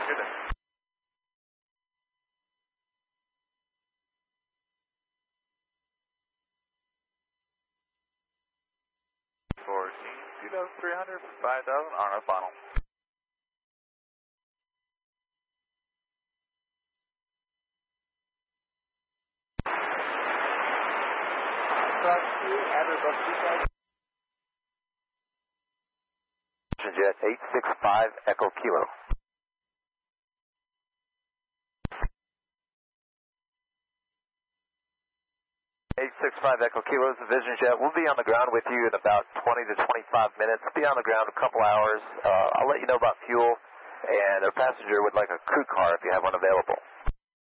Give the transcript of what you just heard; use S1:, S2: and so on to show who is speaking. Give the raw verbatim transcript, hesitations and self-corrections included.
S1: Good day. fourteen, two thousand three hundred, five thousand on our final.
S2: Jet eight six five Echo Kilo. eight six five Echo Kilo is the Vision Jet. We'll be on the ground with you in about twenty to twenty-five minutes. Be on the ground a couple hours. Uh, I'll let you know about fuel, and a passenger would like a crew car if you have one available.